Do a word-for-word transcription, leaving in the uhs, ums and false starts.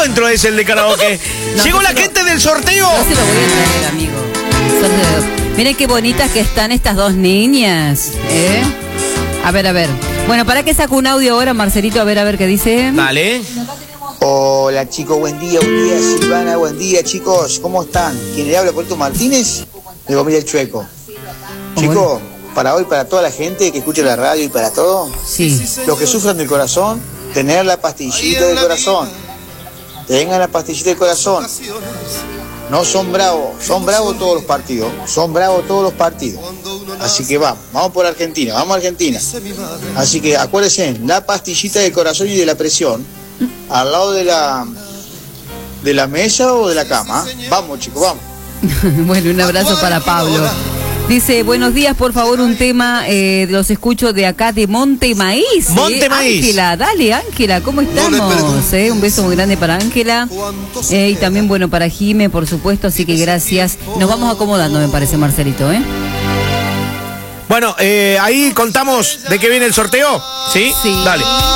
encuentro es el de karaoke. No, Llegó no la se lo- gente del sorteo. No se lo voy a traer, amigo. Son de- Miren qué bonitas que están estas dos niñas, ¿eh? A ver, a ver. Bueno, ¿para qué saco un audio ahora, Marcelito? A ver, a ver qué dice. Dale. Hola chicos, buen día, buen día Silvana, buen día chicos, ¿cómo están? ¿Quién le habla? Puerto Martínez, de Gomilla el Chueco. Chicos, para hoy, para toda la gente que escucha la radio y para todo, Sí. los que sufran del corazón, tener la pastillita del corazón, tengan la pastillita del corazón. No son bravos, son bravos todos los partidos, son bravos todos los partidos. Así que vamos, vamos por Argentina, vamos a Argentina. Así que acuérdense, la pastillita del corazón y de la presión, al lado de la de la mesa o de la cama. Vamos chicos, vamos. Bueno, un abrazo para Pablo. Dice, buenos días, por favor, un tema, eh, los escucho de acá de Monte Maíz. Monte eh. Maíz. Ángela, dale, Ángela, ¿cómo estamos? Eh, un beso muy grande para Ángela. Eh, y también, bueno, para Jime, por supuesto, así que gracias. Nos vamos acomodando, me parece, Marcelito, ¿eh? Bueno, eh, ahí contamos de qué viene el sorteo. ¿Sí? Sí. Dale.